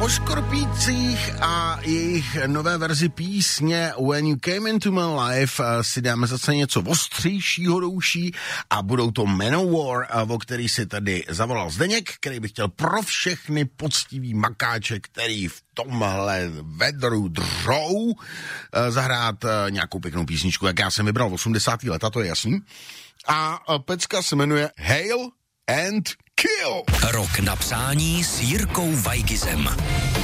O Škorpících a jejich nové verzi písně When You Came Into My Life si dáme zase něco ostřejšího do uší a budou to Manowar, o který si tady zavolal Zdeněk, který by chtěl pro všechny poctivý makáče, který v tomhle vedru dřou, zahrát nějakou pěknou písničku, jak já jsem vybral 80. leta, to je jasný. A pecka se jmenuje Hail and Kill. Rok na přání s Jirkou Weigizem.